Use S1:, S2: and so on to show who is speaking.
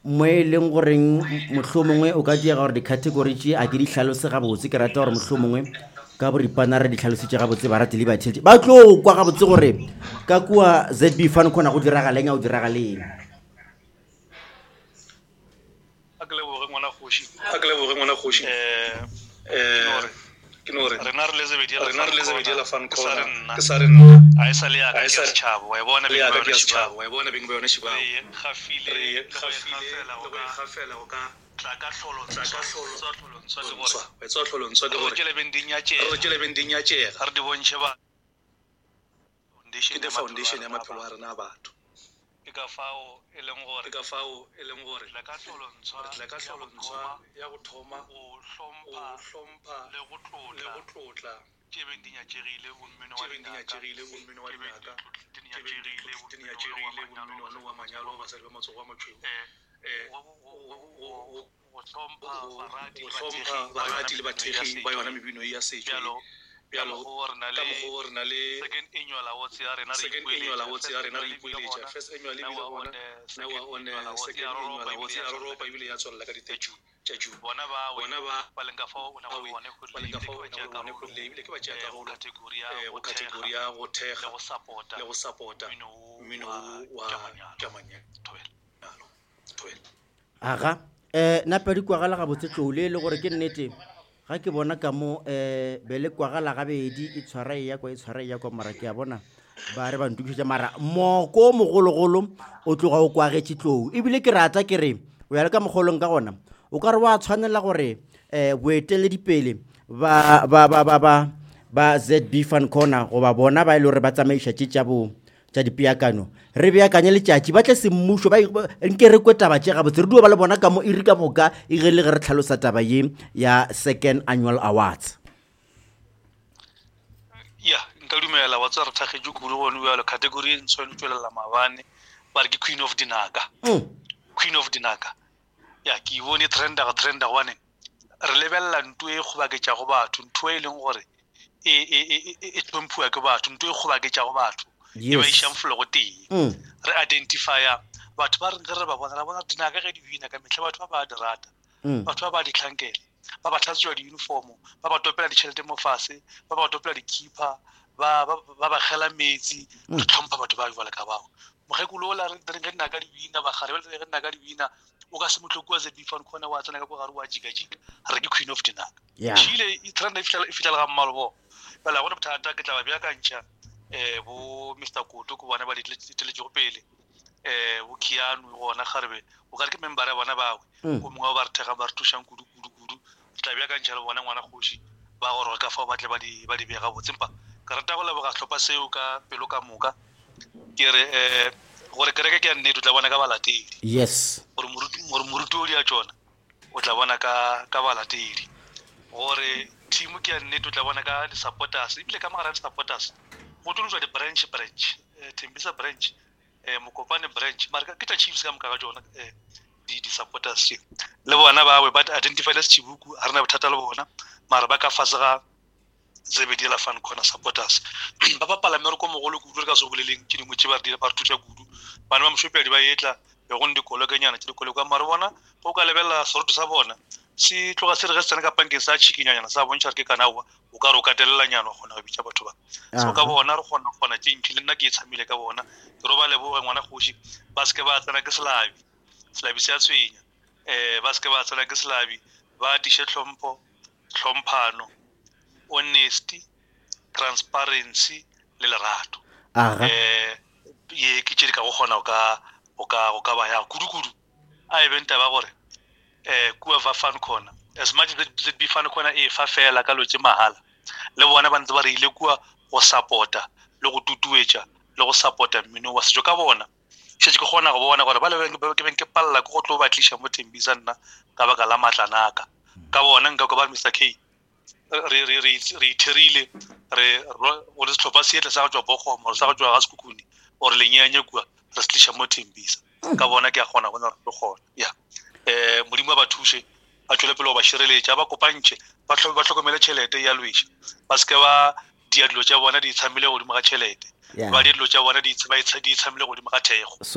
S1: mo e leng goreng mohlomongwe o ka diega gore di-category tše a ke di hlalose gabotse ke rata gore mohlomongwe ka boripana re di hlalositše gabotse ba ratile batheletše ba tlo kwa gabotse gore ka kua ZB fan khona go diragaleng a o diragaleng
S2: a ke leboge ngwana kgoši ke no re rena re le zebedi la fan khona ke sa re nna a isa le ya ka setšhabo wa bona beng ba yona shibao khafile le khafela o ka tla ka hlolo wa tlolontswa le gore ke le bending ya tšega re di bontšhe ba foundation ya maphelo a rena batho ke ka fao e leng gore la ka hlolontswa ya go thoma o hlompha le go tlotla ke bending ya tšegile bommeno wa dinaka wa manyalo ba sa le matsogo a matšhweu go hlompha barati le bathegi ba yona mebino ya setšo bjalo ka mo re na le second annual awards ya rena re ipoeletša first annual e bile gona now on second annual awards ya ropa e bile ya tswalela ka ditetšu tša June bona ba lenka fao bona go bone go le ebile ke ba tšea go category ya go thega le go supporta mmino wa Jamanyalo 12
S1: aga nna pedi kwagala gabotse tlole le gore ke nnete ga ke bona ka mo bele kwagala gabedi e tshwara ya kwa mara ke a bona ba re ba ntukišetša mara moko mogologolo o tloga o kwagetše tlou ebile ke rata ke re o ya le ka mogolong ka gona o ka re wa tshwanela gore boeteledipele ba ZB fan corner go ba bona ba ile gore ba tsamaiša tša dipeakano re beakanye letšatši ba tle semmušo nke re kwe taba tše gabotse re dio ba le bona ka mo iri ka moka e ge le ge re tlhalosa taba ye ya second annual awards
S2: ya nka dumela wa tsa re thagetse kudu gone ya le category e ntshwane tswelela mabane ba re ke queen of dinaka ya ke bone trenda one re lebella ntwe e khobaketša go batho ntwe e leng gore e tlomphuwa ke batho ntwe e khobaketša go batho e ba išang flogo teng re identifya batho ba re ba bona dinaka ge di bina ka metlha batho ba ba di rata batho ba ba di tlhankela ba ba tlhatswa di uniform ba ba topela ditšhelete mo fase ba ba topela di-keeper ba gela metsi re tlhompha batho ba jwale ka bao mogekolo o la re ge dinaka di bina bagare ba ge dinaka di bina o ka se motlhoko wa ZB fan khona wa tsena ka go gare wa jika re ke queen of dinaka tšhile e trenda e fitlela ga mmalobo bela gona bothata ke tla ba beakantšha bo Mr. Koto ko bona ba diteletše go pele bo Kianu gona garebe o ka re ke member ya bona bawe go mongwe ba re thega ba re thušang kudu tla beakantšha le bona ngwana kgoši ba gore ka fao ba tle ba di bega botsempa ka rata go leboga tlhopha seo ka pelo ka moka ke re gore kereke ke ya nnete o tla bona ka balatedi
S1: yes
S2: gore morutodi ya tsona o tla bona ka balatedi gore team ke ya nnete o tla bona ka di-supporters ebile ka magara di-supporters go tlotswa di-branch Tembisa branch Mokopane branch mara ke tla chiefs ka moka ga tsona di-supporters tše le bona bawe but identify le Chibuku a rena bothata le bona mara ba ka fase ga zebedi la fan corner supporters ba bapala mereko mogolo kudu re ka se boleleng ke dingwe tše ba re thuša kudu bana ba mošopedi ba etla be go dikolokenyana tše dikolo ka mara bona go ka lebelela seroto sa bona se tloga se re ge se tsena ka pankeng sa tšhikinyanyana sa bontšha re ke kanawa o ka re o katelelanyana kgona go bitša batho ba so ka bona re kgona tše ntši le nna ke e tshamile ka bona ke ro ba leboge ngwana kgoši ba se ke ba tsena ke selabi se a tshwenya ba se ke ba tsena ke selabi ba tiše hlomphano honesty transparency le lerato ye ke tše di ka go kgona o ka ba ya kudu a e benta ba gore kua va fan corner as much as ZB fan corner e fa fela ka lotse mahala le bona ba ntse ba re ile kua go supporta le go tutuetša le go supporta mmino wa setšo ka bona ke kgona go bona gore ba le ke beng ke palla go tlo ba tliša mo Tembisa nna ka baka la matlanaka ka bona nka go ba Mr. K re itherile re o le setlhopha se etla sa go tswa Bokgomo sa go tswa ga Sekhukhune or lenyenye kua re se tliša mo Tembisa ka bona ke a kgona go gona ya modimo ba thushe a tšwele pele go ba šireletša ba kopantše ba tlhokomele tšhelete ya lweša ba se ke ba dia dilo tša bona di tshamile godimo ga tšhelete ba dia dilo tša bona di tshamile godimo ga thego